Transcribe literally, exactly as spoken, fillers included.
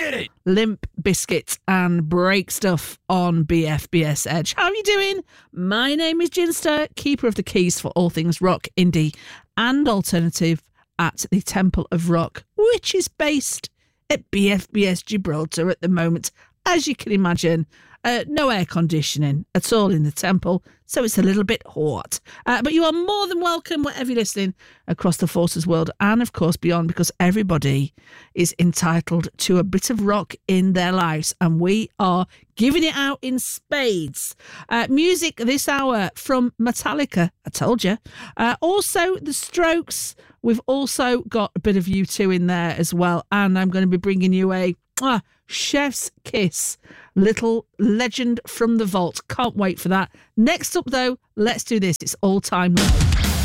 Get it! Limp Bizkit and Break Stuff on B F B S Edge. How are you doing? My name is Ginster, keeper of the keys for all things rock, indie and alternative at the Temple of Rock, which is based at B F B S Gibraltar at the moment. As you can imagine, uh, no air conditioning at all in the temple, so it's a little bit hot. Uh, but you are more than welcome, wherever you're listening, across the Forces world and, of course, beyond, because everybody is entitled to a bit of rock in their lives, and we are giving it out in spades. Uh, music this hour from Metallica, I told you. Uh, also, The Strokes. We've also got a bit of U two in there as well, and I'm going to be bringing you a ah, chef's kiss, little legend from the vault. Can't wait for that. Next up, though, let's do this. It's All Time Low.